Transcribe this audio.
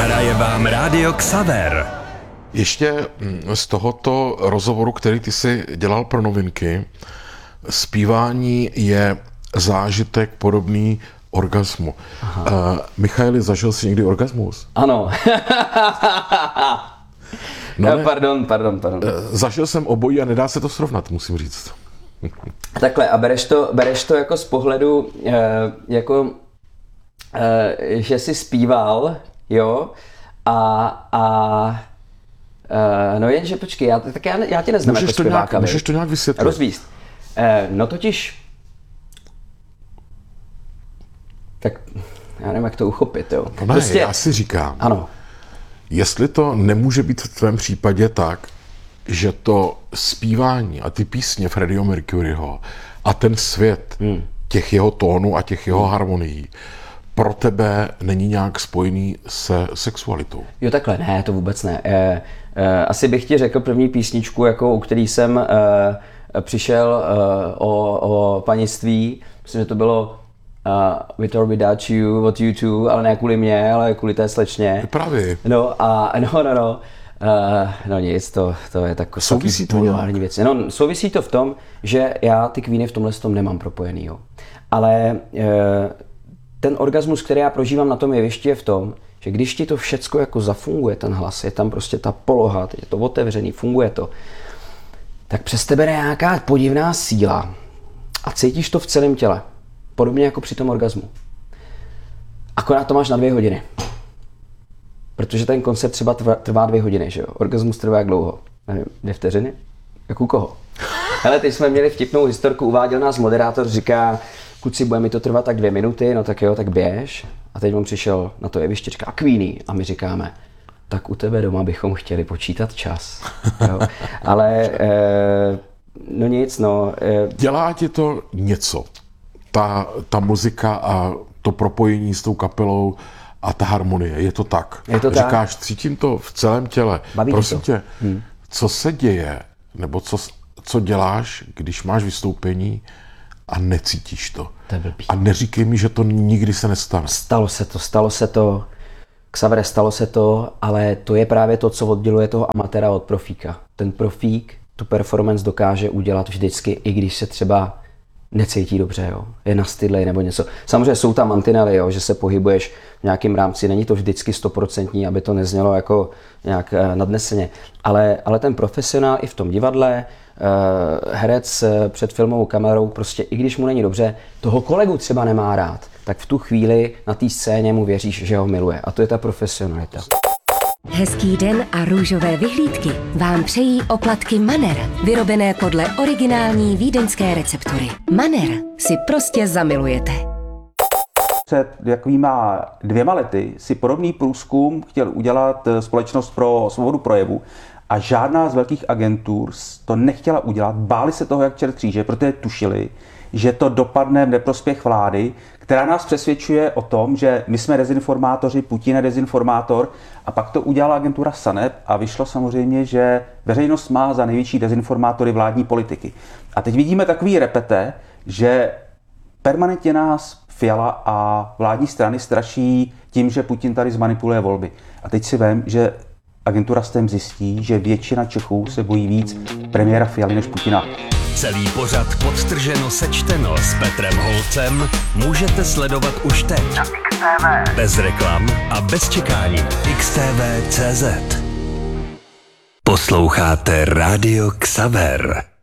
Hraje vám Rádio Xaver. Ještě z tohoto rozhovoru, který ty jsi dělal pro Novinky, zpívání je zážitek podobný orgasmu. Michaeli, zažil jsi někdy orgasmus? Ano. No Pardon. Zažil jsem obojí a nedá se to srovnat, musím říct. Takhle, a bereš to jako z pohledu, že jsi zpíval, jo, no jenže počkej, já tě neznám jako zpěváka. Můžeš to nějak vysvětlit? Rozvíst. No totiž, tak já nevím, jak to uchopit, jo. No ne, prostě, já si říkám, ano. Jestli to nemůže být v tvém případě tak, že to zpívání a ty písně Freddieho Mercuryho a ten svět těch jeho tónů a těch jeho harmonií pro tebe není nějak spojený se sexualitou. Jo, takhle, ne, to vůbec ne. Asi bych ti řekl první písničku, jako, u který jsem přišel o panictví. Myslím, že to bylo With or Without You od U2, ale ne kvůli mě, ale kvůli té slečně. Právě. No nic, to je tak souvisí to populární věc. No, souvisí to v tom, že já ty Queeny v tomhle tom nemám propojený, jo. Ale ten orgasmus, který já prožívám na tom jevišti, je v tom, že když ti to všecko jako zafunguje, ten hlas, je tam prostě ta poloha, teď je to otevřený, funguje to, tak přes tebe jde nějaká podivná síla a cítíš to v celém těle. Podobně jako při tom orgasmu. Akorát to máš na 2 hodiny. Protože ten koncept třeba trvá 2 hodiny, že jo? Orgasmus trvá jak dlouho? Nevím, 2 vteřiny? Jak u koho? Hele, teď jsme měli vtipnou historku, uváděl nás moderátor, říká, kluci, bude mi to trvat tak 2 minuty, no tak jo, tak běž. A teď on přišel na to jeviště, říká Queenie. A my říkáme, tak u tebe doma bychom chtěli počítat čas. Jo? Ale, no nic, no. Dělá ti to něco? Ta muzika a to propojení s tou kapelou a ta harmonie, je to tak? Je to Říkáš, cítím to v celém těle. Baví Prosím to. tě, co se děje, nebo co děláš, když máš vystoupení a necítíš to? To je blbý. A neříkej mi, že to nikdy se nestane. Stalo se to. Xavere, stalo se to, ale to je právě to, co odděluje toho amatéra od profíka. Ten profík tu performance dokáže udělat vždycky, i když se třeba necítí dobře, jo. Je nastydlej nebo něco. Samozřejmě jsou tam mantinely, jo, že se pohybuješ v nějakém rámci, není to vždycky 100%, aby to neznělo jako nějak nadneseně, ale ten profesionál i v tom divadle, herec před filmovou kamerou, prostě i když mu není dobře, toho kolegu třeba nemá rád, tak v tu chvíli na té scéně mu věříš, že ho miluje. A to je ta profesionalita. Hezký den a růžové vyhlídky vám přejí oplatky Manner, vyrobené podle originální vídeňské receptury. Manner si prostě zamilujete. Před jakýma 2 lety si podobný průzkum chtěl udělat Společnost pro svobodu projevu a žádná z velkých agentur to nechtěla udělat. Báli se toho jak čert kříže, protože tušili, že to dopadne v neprospěch vlády, která nás přesvědčuje o tom, že my jsme dezinformátoři, Putin je dezinformátor, a pak to udělala agentura SANEP a vyšlo samozřejmě, že veřejnost má za největší dezinformátory vládní politiky. A teď vidíme takový repete, že permanentně nás Fiala a vládní strany straší tím, že Putin tady zmanipuluje volby. A teď si vem, že agentura STEM zjistí, že většina Čechů se bojí víc premiéra Fialy než Putina. Celý pořad podtrženo sečteno s Petrem Holcem můžete sledovat už teď. Na XTV. Bez reklam a bez čekání. XTV.cz. Posloucháte Rádio Xaver.